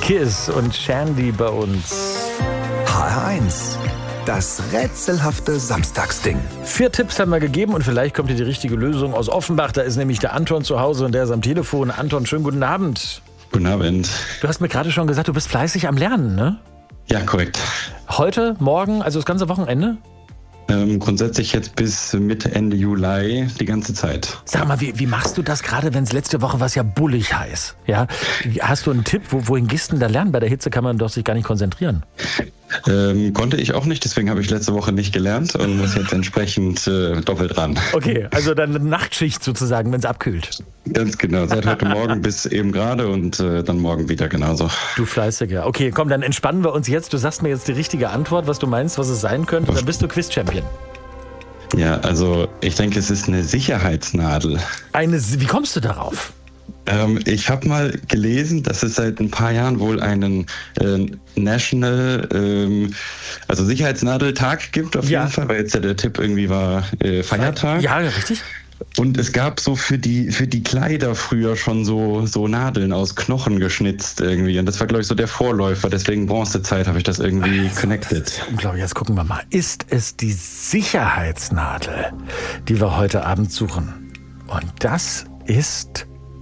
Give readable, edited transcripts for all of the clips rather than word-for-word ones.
Kiss und Shandy bei uns. HR1, das rätselhafte Samstagsding. 4 Tipps haben wir gegeben und vielleicht kommt dir die richtige Lösung aus Offenbach. Da ist nämlich der Anton zu Hause und der ist am Telefon. Anton, schönen guten Abend. Guten Abend. Du hast mir gerade schon gesagt, du bist fleißig am Lernen, ne? Ja, korrekt. Heute, morgen, also das ganze Wochenende? Grundsätzlich jetzt bis Mitte, Ende Juli die ganze Zeit. Sag mal, wie machst du das gerade, wenn es letzte Woche was ja bullig heiß? Ja? Hast du einen Tipp, wohin gehst du denn da lernen? Bei der Hitze kann man doch sich gar nicht konzentrieren. Konnte ich auch nicht, deswegen habe ich letzte Woche nicht gelernt und muss jetzt entsprechend doppelt ran. Okay, also dann eine Nachtschicht sozusagen, wenn es abkühlt. Ganz genau, seit heute Morgen bis eben gerade und dann morgen wieder genauso. Du Fleißiger. Okay, komm, dann entspannen wir uns jetzt. Du sagst mir jetzt die richtige Antwort, was du meinst, was es sein könnte. Dann bist du Quiz-Champion. Ja, also ich denke, es ist eine Sicherheitsnadel. Wie kommst du darauf? Ich habe mal gelesen, dass es seit ein paar Jahren wohl einen National, also Sicherheitsnadeltag gibt auf jeden Fall, weil jetzt ja der Tipp irgendwie war Feiertag. Ja, richtig. Und es gab so für die Kleider früher schon so Nadeln aus Knochen geschnitzt irgendwie. Und das war, glaube ich, so der Vorläufer. Deswegen Bronzezeit habe ich das irgendwie connected. Das ist unglaublich. Jetzt gucken wir mal. Ist es die Sicherheitsnadel, die wir heute Abend suchen? Und das ist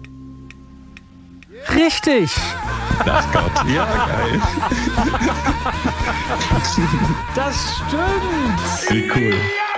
richtig. Ach Gott, ja, geil. Das stimmt. Wie cool.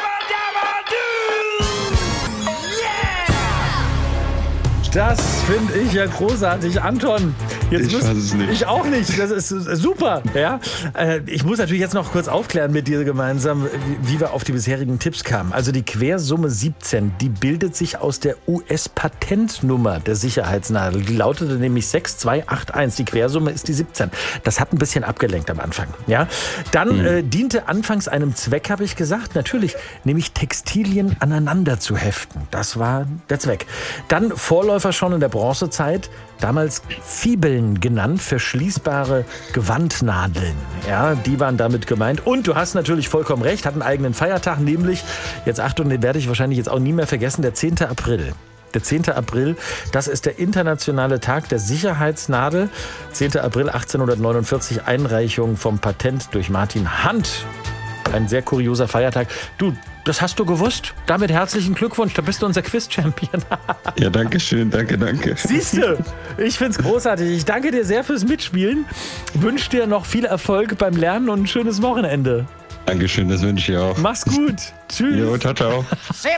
Das finde ich ja großartig. Anton, jetzt Ich weiß es nicht. Ich auch nicht. Das ist super. Ja? Ich muss natürlich jetzt noch kurz aufklären mit dir gemeinsam, wie wir auf die bisherigen Tipps kamen. Also die Quersumme 17, die bildet sich aus der US-Patentnummer der Sicherheitsnadel. Die lautete nämlich 6281. Die Quersumme ist die 17. Das hat ein bisschen abgelenkt am Anfang. Ja? Dann diente anfangs einem Zweck, habe ich gesagt. Natürlich, nämlich Textilien aneinander zu heften. Das war der Zweck. Dann Vorläufer schon in der Bronzezeit, damals Fibeln genannt, verschließbare Gewandnadeln. Ja, die waren damit gemeint. Und du hast natürlich vollkommen recht, hat einen eigenen Feiertag, nämlich, jetzt Achtung, den werde ich wahrscheinlich jetzt auch nie mehr vergessen, der 10. April. Der 10. April, das ist der internationale Tag der Sicherheitsnadel. 10. April 1849, Einreichung vom Patent durch Martin Hand. Ein sehr kurioser Feiertag. Du, das hast du gewusst. Damit herzlichen Glückwunsch, da bist du unser Quiz-Champion. Ja, danke schön, danke. Siehst du, ich find's großartig. Ich danke dir sehr fürs Mitspielen. Wünsche dir noch viel Erfolg beim Lernen und ein schönes Wochenende. Dankeschön, das wünsche ich auch. Mach's gut. Tschüss. Jo, ciao.